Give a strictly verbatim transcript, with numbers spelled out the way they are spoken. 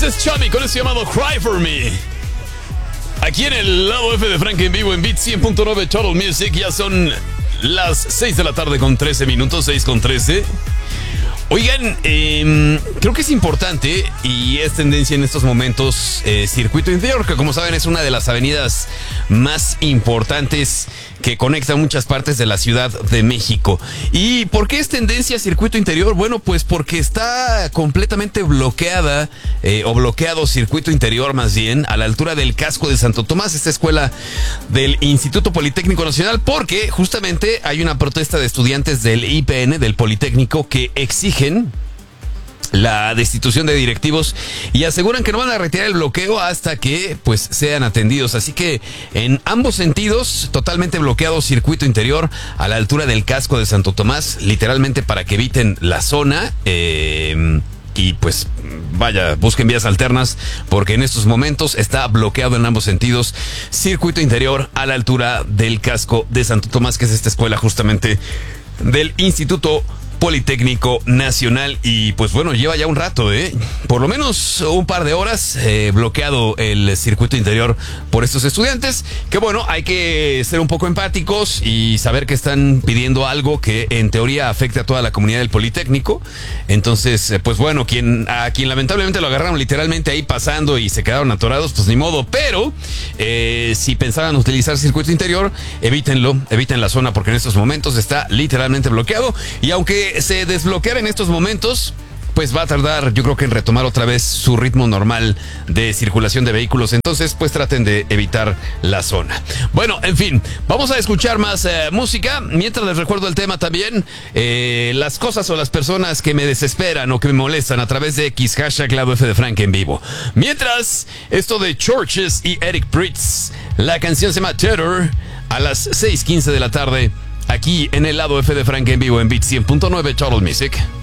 Es Chami con ese llamado Cry For Me. Aquí en el lado F de Frank en vivo en Beat cien punto nueve Total Music. Ya son las seis de la tarde con trece minutos, seis con trece. Oigan, eh, creo que es importante y es tendencia en estos momentos eh, Circuito Interior, que como saben es una de las avenidas más importantes que conecta muchas partes de la Ciudad de México. ¿Y por qué es tendencia Circuito Interior? Bueno, pues porque está completamente bloqueada eh, o bloqueado Circuito Interior más bien a la altura del casco de Santo Tomás, esta escuela del Instituto Politécnico Nacional, porque justamente hay una protesta de estudiantes del I P N, del Politécnico, que exigen la destitución de directivos y aseguran que no van a retirar el bloqueo hasta que pues sean atendidos. Así que en ambos sentidos, totalmente bloqueado Circuito Interior a la altura del casco de Santo Tomás, literalmente para que eviten la zona. Eh, y pues vaya, busquen vías alternas porque en estos momentos está bloqueado en ambos sentidos Circuito Interior a la altura del casco de Santo Tomás, que es esta escuela justamente del Instituto Politécnico Nacional. Y pues bueno, lleva ya un rato, ¿eh? Por lo menos un par de horas eh, bloqueado el Circuito Interior por estos estudiantes, que bueno, hay que ser un poco empáticos y saber que están pidiendo algo que en teoría afecta a toda la comunidad del Politécnico. Entonces, eh, pues bueno, quien, a quien lamentablemente lo agarraron literalmente ahí pasando y se quedaron atorados, pues ni modo. Pero eh, si pensaban utilizar Circuito Interior, evítenlo, eviten la zona porque en estos momentos está literalmente bloqueado. Y aunque se desbloqueara en estos momentos, pues va a tardar, yo creo que en retomar otra vez su ritmo normal de circulación de vehículos. Entonces, pues traten de evitar la zona. Bueno, en fin, vamos a escuchar más eh, música. Mientras les recuerdo el tema también, eh, las cosas o las personas que me desesperan o que me molestan a través de X, hashtag Lado F de Frank en vivo. Mientras, esto de Churches y Eric Prydz, la canción se llama Terror, a las seis quince de la tarde. Aquí en el lado F de Frank en vivo en Beat cien punto nueve Total Music.